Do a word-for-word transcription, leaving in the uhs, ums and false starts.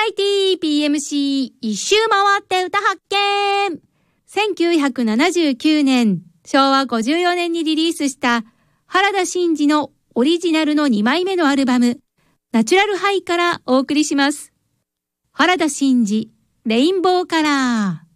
イティー ピーエムシー 一周回って歌発見。せんきゅうひゃくななじゅうきゅうねん、しょうわごじゅうよねんにリリースした原田真二のオリジナルのにまいめのアルバム、ナチュラルハイからお送りします。原田真二、レインボーカラー。